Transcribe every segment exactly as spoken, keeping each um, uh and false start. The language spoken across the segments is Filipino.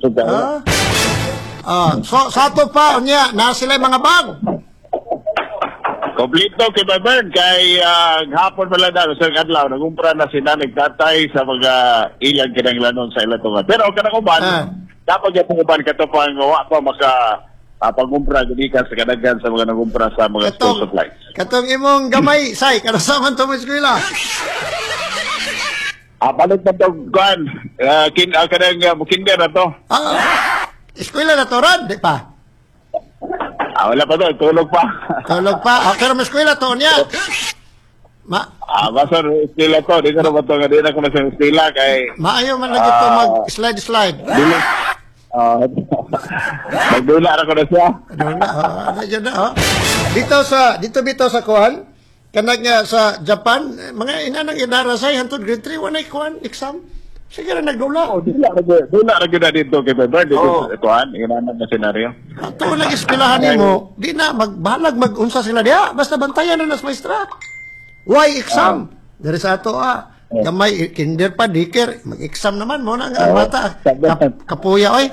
Ah. Ah, so sa ato pa unya na sila mga bag. Kompleto kay Babern kay uh, hapon pala na sa adlaw nagumpra na sila nagtatay sa mga ilang kinanglanon sa ilang tunga. Pero kanang uban, Ah. dapat yung uban kato pang wa pa maka uh, pangumpra gudi ka sa kadaghan sa mga nagumpra sa mga school supplies. Katong imong gamay, say, kada sa man to mo eskwela. Ah, balik na to kuan. Uh, kin uh, kanang uh, kinder na to. Ah, eskwela na to rad, di pa. Ah, wala pa to, tulog pa. Tulog pa. Ah, pero may eskwela to niya. Ma Ah, basta estila to, di ko na ba to nga di na ko na sa estila kay maayo man lagi to Ah. mag slide slide. dili. Ah, magdula ra ko na siya. Ano na, oh, ano dyan na, oh. Dito sa, dito bito sa kuhan, kanag nga sa Japan, eh, mga inanang idarasay, hantod grade three, wanay kuhan, exam. Sige na nagdula. Oh, dila ra gyud, dila ra gyud na dito kay Babern dito Oo. sa tuan, inanan na senaryo. Ato nag eskwelahan nimo, di na magbalag mag-unsa sila diha, basta bantayan na nas maestra. Why exam? Dari sa ato ah, gamay kinder pa diker, mag-exam naman mo na nga ang bata. Kap, kapuya oy.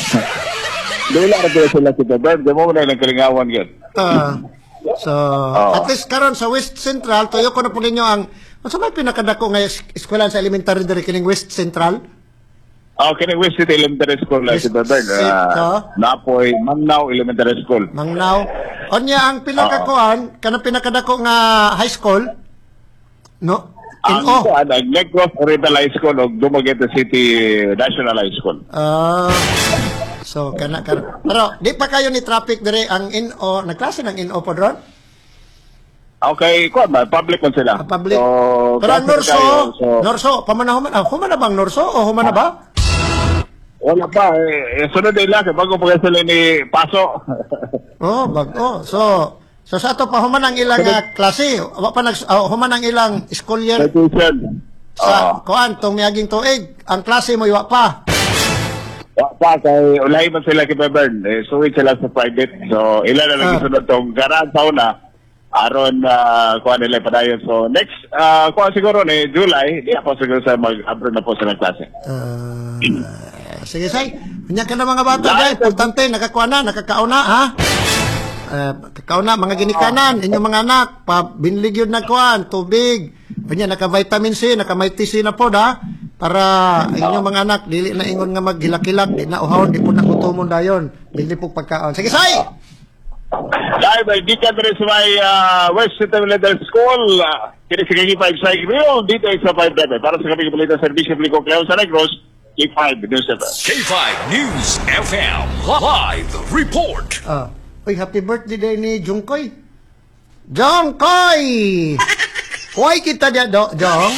Dila ra gyud sila si Babern, di mo na lang kalingawan gyud. Ah, so, at least karon sa West Central, tuyo ko na po ninyo ang, ano may pinakadako nga es- eskwelahan sa elementary diri kining West Central? Oh, kini West City Elementary School na si West Babern. City, Uh, Napoy Mangnaw Elementary School. Mangnaw. Onya ang pinakakuan, kanang pinakadako nga high school, no? In Ang O. kuan ang Negros Oriental High School ug Dumaguete City National High School. Ah, so, kana, kana. Pero, di pa kayo ni traffic dire ang N O, nagklase ng N O po doon? Okay, kuan ba public man sila. Ah, public. So, Pero ang klase Norso, kayo, so, Norso, pamana human, ah, human na bang Norso o human na ba? wala pa eh, eh sunod nila kay bago pa sila ni Paso. Oh, bago. So, so sa ato pa human ang ilang uh, klase, wa pa nag uh, human ang ilang school year Tuition. sa Oo. kuan tong miaging tuig. Ang klase mo iwa pa. Wa pa kay ulay man sila kay Babern. Eh, suwit sila sa private. So, ilan na lagi Ah. sunod tong garang taon na aron uh, kuan nila padayon. So, next uh, kuan siguro ni July, di ako siguro sa mag-abroad na po sa klase. Uh, sige, say. Kanya ka na mga bata, guys. Importante, nakakuha na, nakakaon na, ha? Uh, kakao na, mga ginikanan, inyong mga anak, pa, binlig yun na kuhan, tubig. Kanya, naka-vitamin C, naka-mighty C na po, ha? Para inyong mga anak, dili na ingon nga maghilak-hilak, di na uhawon, di po nakutumon dayon. Bili po pagkaon. Sige, say! Dahil may di ka rin sa may uh, West City Elementary School, uh, kinisigagi five sa Igriyo, dito ay sa five level. Para sa kami kapalitan sa Servisyo Pliko Cleo sa Negros, K five News F M. K five News F M Live Report. Ah, uy, happy birthday day ni Jungkoy. Jungkoy! Huwag kita diya, do, Jong.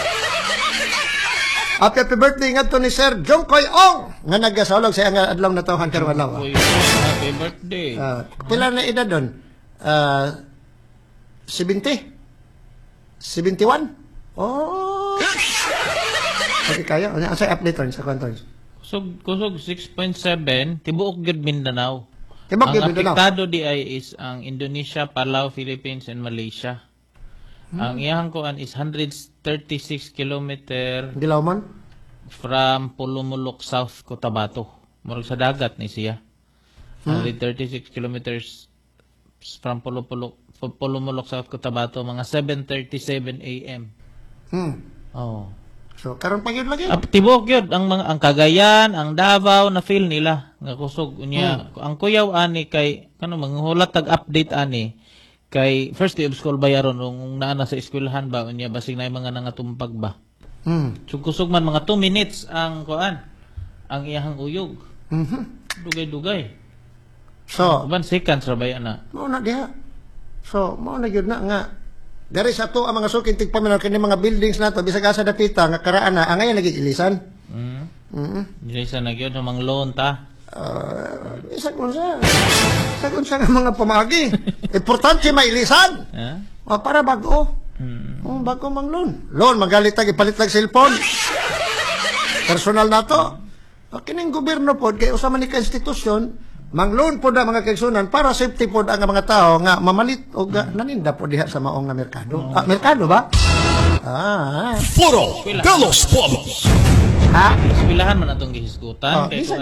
Happy, happy birthday nga to ni Sir Jungkoy Ong. Nga nagasaulog sa nga adlong natawhan karong adlaw. Uy, happy birthday. Ah, pila na edad doon? Ah, seventy? seventy-one? Oh. Okay kayo. Ano sa update ron sa kwanton? Kusog, kusog six point seven, tibuok gyud Mindanao. Tibok Ang gyud Mindanao. apektado di ay is ang Indonesia, Palau, Philippines, and Malaysia. Ang iyang kuan is one hundred thirty-six kilometer Dilaw man? from Pulumulok, South Cotabato. Murag sa dagat ni siya. one hundred thirty-six kilometers from Pulumulok, Pulumulok, South Cotabato, mga seven thirty-seven A M. Hmm. Oh. So, karon pa yun lagi. Ah, tibok yun ang mga ang Cagayan, ang Davao na feel nila nga kusog unya. Ang kuyaw ani kay kano manghulat tag update ani kay first day of school bayaron nung naana sa eskwelahan ba unya basig na mga nangatumpag ba. Hmm. So kusog man mga two minutes ang kuan ang iyahang uyog. Mhm. Dugay-dugay. So, Uban seconds ra ba yan na? mao na diha. So, mao na gyud na nga dari sa to ang mga suking tigpaminaw kini mga buildings nato bisag asa dapita nga karaan na ang ngayon nagigilisan. Mm. Mhm. Dili sa nagyod sa mga loan ta. Uh, isag unsa. Isag unsa nga mga pamagi. Importante mailisan. Ha? O para bago. Mm. Oh, bago mang loan. Loan magalit tag ipalit tag cellphone. Personal nato. O kining gobyerno pod kay usa man ni ka institusyon mang-loan po na mga kaigsunan para safety po ang mga tao nga mamalit o ga, naninda po diha sa maong nga merkado. Ah, merkado ba? Ah. Puro Pelos Polos. Ha? Eskwelahan man atong gihisgutan Oh, kay isa